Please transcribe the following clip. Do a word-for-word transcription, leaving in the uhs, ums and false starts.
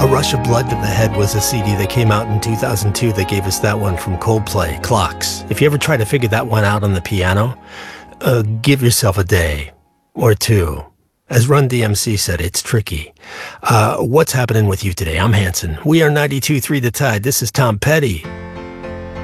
A Rush of Blood to the Head was a C D that came out in two thousand two that gave us that one from Coldplay, Clocks. If you ever try to figure that one out on the piano, uh, give yourself a day or two. As Run D M C said, it's tricky. Uh, what's happening with you today? I'm Hanson. We are ninety-two point three The Tide. This is Tom Petty.